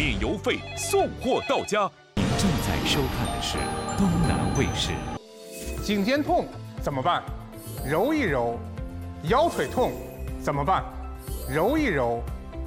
免邮费，送货到家。 您正在收看的是东南卫视。 颈肩痛怎么办？揉一揉。腰腿痛怎么办？揉一揉。